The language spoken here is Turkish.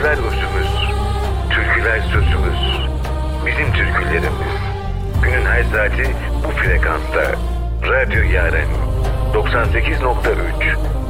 Türküler özümüz, türküler sözümüz, bizim türkülerimiz. Günün her saati bu frekansta. Radyo Yaren 98.3